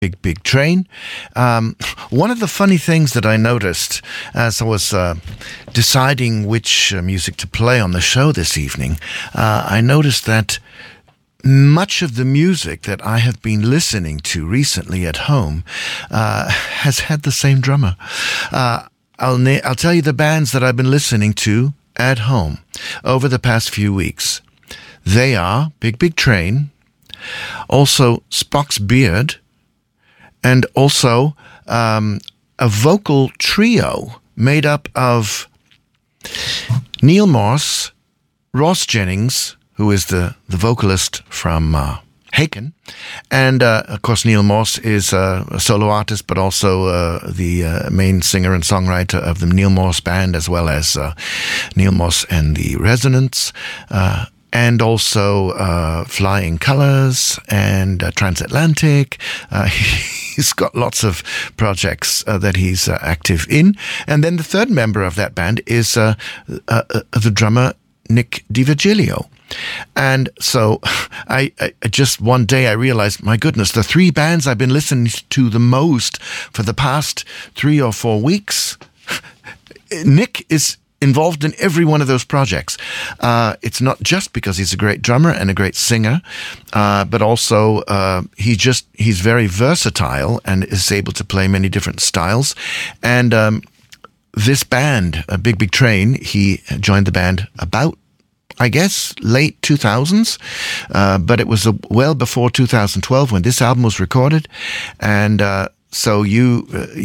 Big Train. One of the funny things that I noticed as I was deciding which music to play on the show this evening, I noticed that much of the music that I have been listening to recently at home has had the same drummer. I'll tell you the bands that I've been listening to at home over the past few weeks. They are Big Train, also Spock's Beard, and also a vocal trio made up of Neal Morse, Ross Jennings, who is the vocalist from Haken, and of course Neal Morse is a solo artist, but also the main singer and songwriter of the Neal Morse Band, as well as Neal Morse and the Resonance, and also Flying Colours and Transatlantic. He's got lots of projects that he's active in. And then the third member of that band is the drummer Nick DiVirgilio. And so I just one day I realized, my goodness, the three bands I've been listening to the most for the past 3 or 4 weeks, Nick is involved in every one of those projects. It's not just because he's a great drummer and a great singer, but also he's very versatile and is able to play many different styles. And this band, Big Train, he joined the band about, I guess, late 2000s, but it was well before 2012 when this album was recorded. And so you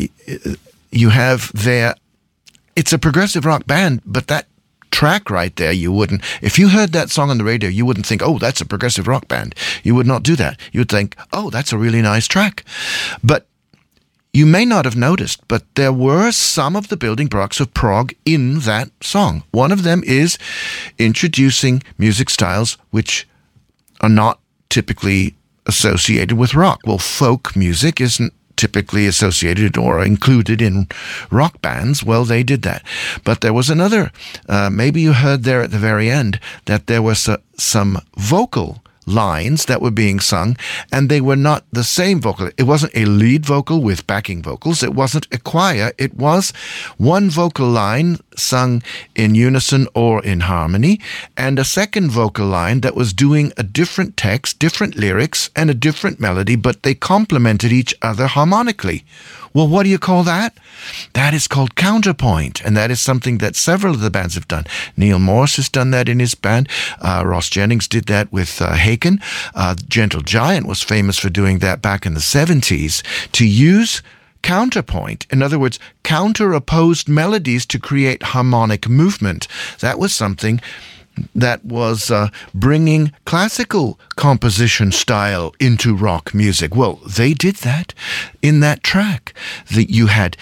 have there, it's a progressive rock band, but that track right there, you wouldn't, if you heard that song on the radio, you wouldn't think, oh, that's a progressive rock band. You would not do that. You would think, oh, that's a really nice track. But you may not have noticed, but there were some of the building blocks of prog in that song. One of them is introducing music styles which are not typically associated with rock. Well, folk music isn't typically associated or included in rock bands. Well, they did that. But there was another, maybe you heard there at the very end, that there was some vocal lines that were being sung, and they were not the same vocal. It wasn't a lead vocal with backing vocals. It wasn't a choir. It was one vocal line sung in unison or in harmony, and a second vocal line that was doing a different text, different lyrics, and a different melody, but they complemented each other harmonically. Well, what do you call that? That is called counterpoint, and that is something that several of the bands have done. Neal Morse has done that in his band. Ross Jennings did that with Haken. Gentle Giant was famous for doing that back in the 70s, to use counterpoint. In other words, counter-opposed melodies to create harmonic movement. That was something that was bringing classical composition style into rock music. Well, they did that in that track. You had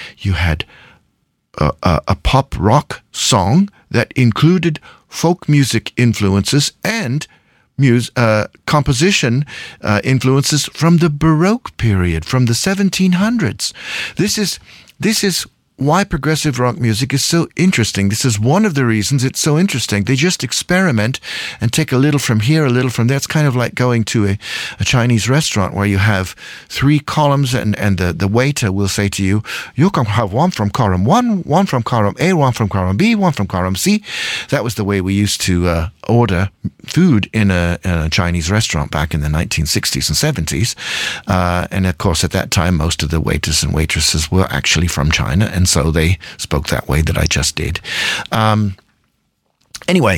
a pop rock song that included folk music influences and composition influences from the Baroque period, from the 1700s. This is why progressive rock music is so interesting. This is one of the reasons it's so interesting. They just experiment and take a little from here, a little from there. It's kind of like going to a Chinese restaurant where you have 3 columns and the waiter will say to you, you can have one from column 1, one from column A, one from column B, one from column C. That was the way we used to order food in a Chinese restaurant back in the 1960s and 70s. And of course, at that time, most of the waiters and waitresses were actually from China, and so they spoke that way that I just did. Anyway,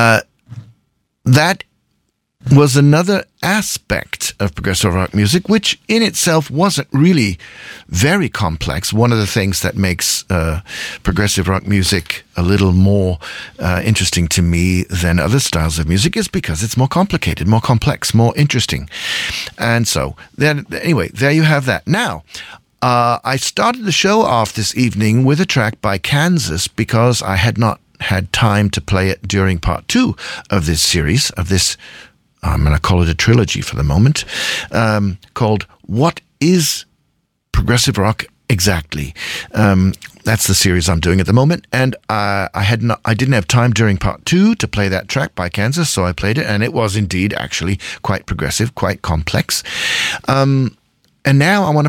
that was another aspect of progressive rock music, which in itself wasn't really very complex. One of the things that makes progressive rock music a little more interesting to me than other styles of music is because it's more complicated, more complex, more interesting. And so, anyway, there you have that. Now, I started the show off this evening with a track by Kansas because I had not had time to play it during part 2 of this series, of this, I'm going to call it a trilogy for the moment, called What is Progressive Rock Exactly? That's the series I'm doing at the moment, and I didn't have time during part 2 to play that track by Kansas, so I played it, and it was indeed actually quite progressive, quite complex. And now I want to